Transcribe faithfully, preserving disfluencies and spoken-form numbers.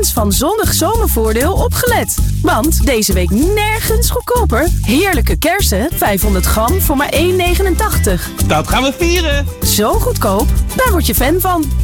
fans van Zonnig Zomervoordeel opgelet. Want deze week nergens goedkoper. Heerlijke kersen, vijfhonderd gram voor maar één negenentachtig. Dat gaan we vieren! Zo goedkoop, daar word je fan van.